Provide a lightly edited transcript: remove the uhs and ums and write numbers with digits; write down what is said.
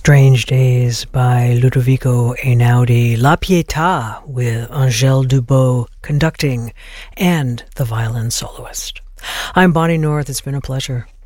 Strange Days by Ludovico Einaudi, La Pietà with Angèle Dubot conducting, and the violin soloist. I'm Bonnie North. It's been a pleasure.